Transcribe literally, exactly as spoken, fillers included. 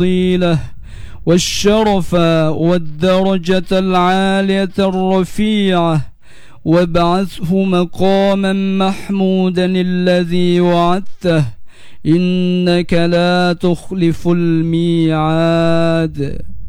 الفضيلة والشرف والدرجة العالية الرفيعة، وابعثه مقاما محمودا الذي وعدته إنك لا تخلف الميعاد.